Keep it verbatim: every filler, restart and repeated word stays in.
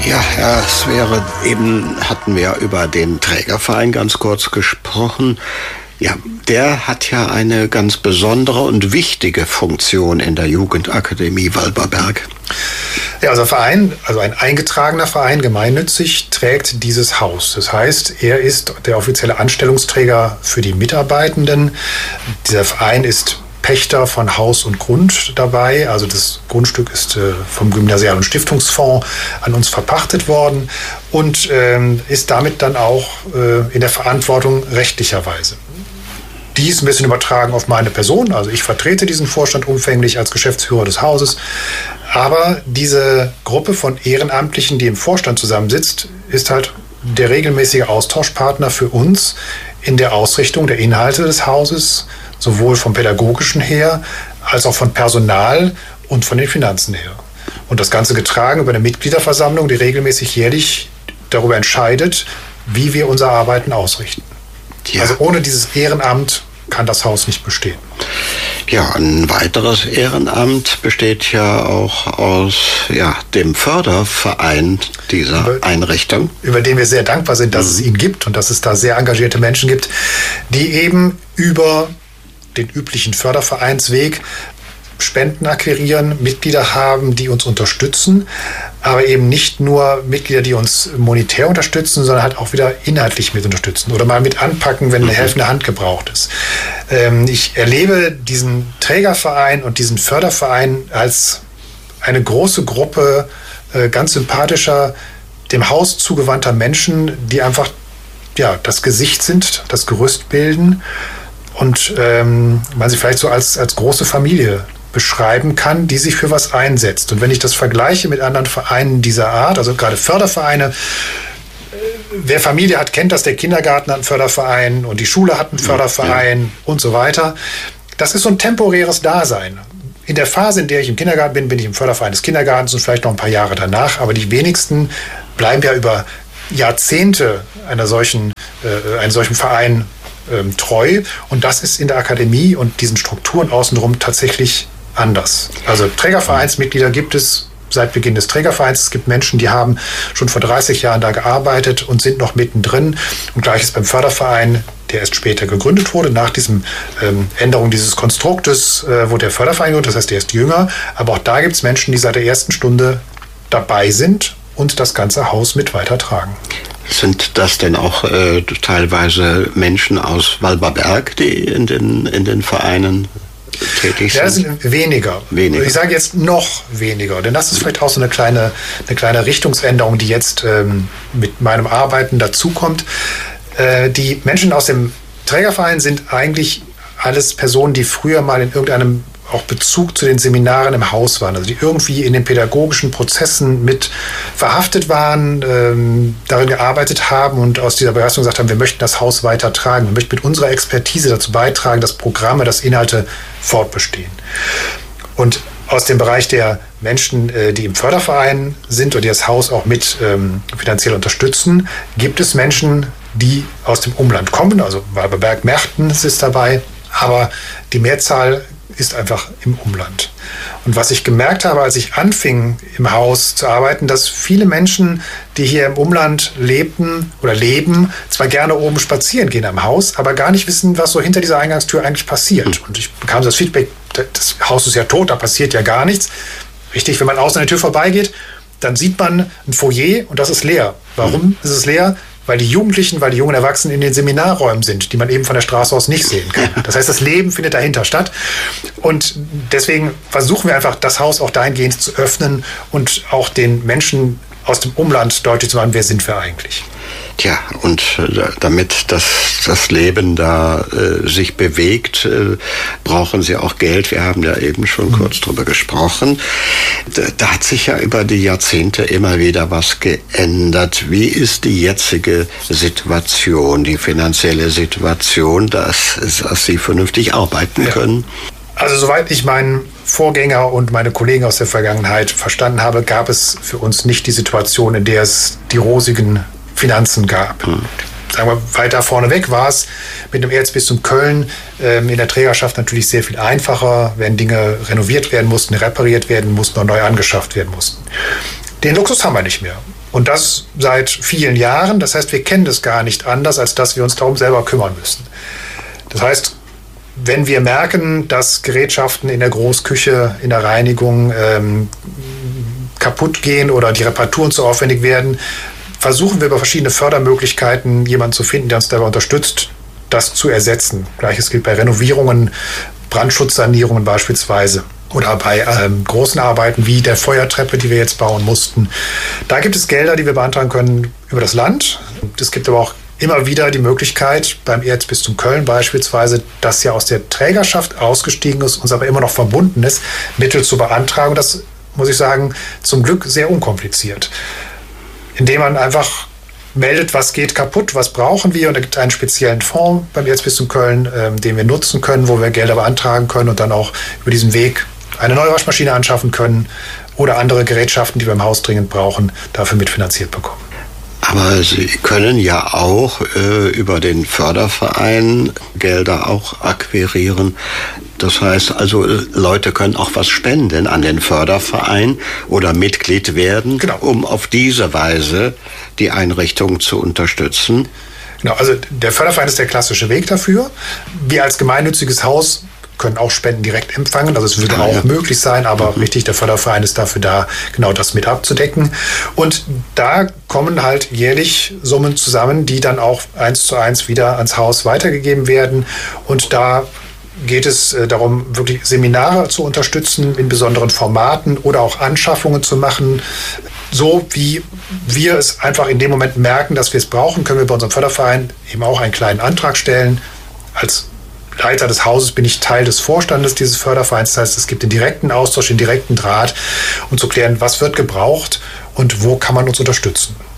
Ja, ja, es wäre eben, hatten wir über den Trägerverein ganz kurz gesprochen. Ja, der hat ja eine ganz besondere und wichtige Funktion in der Jugendakademie Walberberg. Ja, also Verein, also ein eingetragener Verein, gemeinnützig, trägt dieses Haus. Das heißt, er ist der offizielle Anstellungsträger für die Mitarbeitenden. Dieser Verein ist Pächter von Haus und Grund dabei. Also das Grundstück ist äh, vom Gymnasial- und Stiftungsfonds an uns verpachtet worden und ähm, ist damit dann auch äh, in der Verantwortung rechtlicherweise. Dies ein bisschen übertragen auf meine Person. Also ich vertrete diesen Vorstand umfänglich als Geschäftsführer des Hauses. Aber diese Gruppe von Ehrenamtlichen, die im Vorstand zusammensitzt, ist halt der regelmäßige Austauschpartner für uns in der Ausrichtung der Inhalte des Hauses, sowohl vom Pädagogischen her, als auch von Personal und von den Finanzen her. Und das Ganze getragen über eine Mitgliederversammlung, die regelmäßig jährlich darüber entscheidet, wie wir unser Arbeiten ausrichten. Ja. Also ohne dieses Ehrenamt kann das Haus nicht bestehen. Ja, ein weiteres Ehrenamt besteht ja auch aus ja, dem Förderverein dieser über, Einrichtung. Über den wir sehr dankbar sind, dass mhm. es ihn gibt und dass es da sehr engagierte Menschen gibt, die eben über den üblichen Fördervereinsweg Spenden akquirieren, Mitglieder haben, die uns unterstützen, aber eben nicht nur Mitglieder, die uns monetär unterstützen, sondern halt auch wieder inhaltlich mit unterstützen oder mal mit anpacken, wenn eine helfende Hand gebraucht ist. Ähm, ich erlebe diesen Trägerverein und diesen Förderverein als eine große Gruppe äh, ganz sympathischer, dem Haus zugewandter Menschen, die einfach ja, das Gesicht sind, das Gerüst bilden und ähm, man sie vielleicht so als, als große Familie beschreiben kann, die sich für was einsetzt. Und wenn ich das vergleiche mit anderen Vereinen dieser Art, also gerade Fördervereine, wer Familie hat, kennt das, der Kindergarten hat einen Förderverein und die Schule hat einen Förderverein ja. und so weiter. Das ist so ein temporäres Dasein. In der Phase, in der ich im Kindergarten bin, bin ich im Förderverein des Kindergartens und vielleicht noch ein paar Jahre danach, aber die wenigsten bleiben ja über Jahrzehnte einer solchen, äh, einem solchen Verein ähm, treu. Und das ist in der Akademie und diesen Strukturen außenrum tatsächlich anders. Also Trägervereinsmitglieder gibt es seit Beginn des Trägervereins. Es gibt Menschen, die haben schon vor dreißig Jahren da gearbeitet und sind noch mittendrin. Und gleiches beim Förderverein, der erst später gegründet wurde, nach diesem ähm, Änderung dieses Konstruktes, äh, wurde der Förderverein gegründet, das heißt, der ist jünger. Aber auch da gibt es Menschen, die seit der ersten Stunde dabei sind und das ganze Haus mit weitertragen. Sind das denn auch äh, teilweise Menschen aus Walberberg, die in den, in den Vereinen tätig sind? Ja, das sind weniger. weniger. Ich sage jetzt noch weniger, denn das ist vielleicht auch so eine kleine, eine kleine Richtungsänderung, die jetzt ähm, mit meinem Arbeiten dazukommt. Äh, die Menschen aus dem Trägerverein sind eigentlich alles Personen, die früher mal in irgendeinem auch Bezug zu den Seminaren im Haus waren, also die irgendwie in den pädagogischen Prozessen mit verhaftet waren, ähm, darin gearbeitet haben und aus dieser Begeisterung gesagt haben, wir möchten das Haus weitertragen, wir möchten mit unserer Expertise dazu beitragen, dass Programme, dass Inhalte fortbestehen. Und aus dem Bereich der Menschen, äh, die im Förderverein sind und die das Haus auch mit ähm, finanziell unterstützen, gibt es Menschen, die aus dem Umland kommen, also Walberberg-Merchten ist dabei, aber die Mehrzahl ist einfach im Umland. Und was ich gemerkt habe, als ich anfing, im Haus zu arbeiten, dass viele Menschen, die hier im Umland lebten oder leben, zwar gerne oben spazieren gehen am Haus, aber gar nicht wissen, was so hinter dieser Eingangstür eigentlich passiert. Und ich bekam das Feedback, das Haus ist ja tot, da passiert ja gar nichts. Richtig, wenn man außen an der Tür vorbeigeht, dann sieht man ein Foyer und das ist leer. Warum ist es leer? Weil die Jugendlichen, weil die jungen Erwachsenen in den Seminarräumen sind, die man eben von der Straße aus nicht sehen kann. Das heißt, das Leben findet dahinter statt. Und deswegen versuchen wir einfach, das Haus auch dahingehend zu öffnen und auch den Menschen aus dem Umland deutlich zu machen, wer sind wir eigentlich. Tja, und äh, damit das, das Leben da äh, sich bewegt, äh, brauchen sie auch Geld. Wir haben ja eben schon mhm. kurz drüber gesprochen. Da, da hat sich ja über die Jahrzehnte immer wieder was geändert. Wie ist die jetzige Situation, die finanzielle Situation, dass, dass Sie vernünftig arbeiten ja. können? Also soweit ich meinen Vorgänger und meine Kollegen aus der Vergangenheit verstanden habe, gab es für uns nicht die Situation, in der es die rosigen Finanzen gab. Hm. Sagen wir, weiter vorneweg war es mit dem Erzbistum Köln ähm, in der Trägerschaft natürlich sehr viel einfacher, wenn Dinge renoviert werden mussten, repariert werden mussten oder neu angeschafft werden mussten. Den Luxus haben wir nicht mehr. Und das seit vielen Jahren. Das heißt, wir kennen das gar nicht anders, als dass wir uns darum selber kümmern müssen. Das heißt, wenn wir merken, dass Gerätschaften in der Großküche, in der Reinigung ähm, kaputt gehen oder die Reparaturen zu aufwendig werden, versuchen wir über verschiedene Fördermöglichkeiten jemanden zu finden, der uns dabei unterstützt, das zu ersetzen. Gleiches gilt bei Renovierungen, Brandschutzsanierungen beispielsweise oder bei ähm, großen Arbeiten wie der Feuertreppe, die wir jetzt bauen mussten. Da gibt es Gelder, die wir beantragen können über das Land. Es gibt aber auch immer wieder die Möglichkeit, beim Erzbistum Köln beispielsweise, das ja aus der Trägerschaft ausgestiegen ist, uns aber immer noch verbunden ist, Mittel zu beantragen. Das, muss ich sagen, zum Glück sehr unkompliziert. Indem man einfach meldet, was geht kaputt, was brauchen wir. Und da gibt es einen speziellen Fonds beim Erzbistum Köln, ähm, den wir nutzen können, wo wir Gelder beantragen können und dann auch über diesen Weg eine neue Waschmaschine anschaffen können oder andere Gerätschaften, die wir im Haus dringend brauchen, dafür mitfinanziert bekommen. Aber Sie können ja auch äh, über den Förderverein Gelder auch akquirieren. Das heißt also, Leute können auch was spenden an den Förderverein oder Mitglied werden, genau, um auf diese Weise die Einrichtung zu unterstützen. Genau, also der Förderverein ist der klassische Weg dafür. Wir als gemeinnütziges Haus können auch Spenden direkt empfangen. Also es würde ah, auch ja. möglich sein, aber mhm. richtig, der Förderverein ist dafür da, genau das mit abzudecken. Und da kommen halt jährlich Summen zusammen, die dann auch eins zu eins wieder ans Haus weitergegeben werden. Und da geht es äh, darum, wirklich Seminare zu unterstützen in besonderen Formaten oder auch Anschaffungen zu machen. So wie wir es einfach in dem Moment merken, dass wir es brauchen, können wir bei unserem Förderverein eben auch einen kleinen Antrag stellen. Als Leiter des Hauses bin ich Teil des Vorstandes dieses Fördervereins. Das heißt, es gibt den direkten Austausch, den direkten Draht, um zu klären, was wird gebraucht und wo kann man uns unterstützen.